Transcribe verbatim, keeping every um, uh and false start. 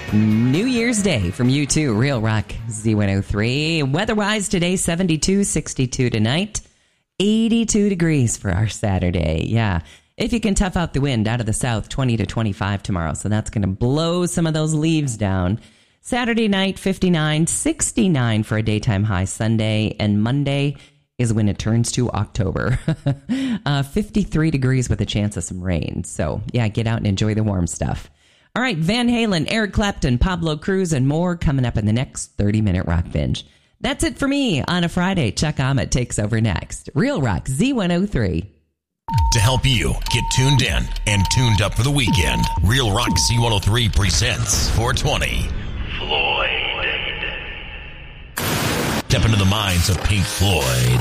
New Year's Day from U two, Real Rock Z one oh three. Weather-wise today, seventy-two, sixty-two tonight, eighty-two degrees for our Saturday. Yeah. If you can tough out the wind out of the south, twenty to twenty-five tomorrow. So that's going to blow some of those leaves down. Saturday night, fifty-nine, sixty-nine for a daytime high Sunday. And Monday is when it turns to October. uh, fifty-three degrees with a chance of some rain. So, yeah, get out and enjoy the warm stuff. All right, Van Halen, Eric Clapton, Pablo Cruz, and more coming up in the next thirty-minute Rock Binge. That's it for me on a Friday. Chuck Ahmed takes over next. Real Rock Z one oh three. To help you get tuned in and tuned up for the weekend, Real Rock Z one oh three presents four twenty. Floyd. Step into the minds of Pink Floyd.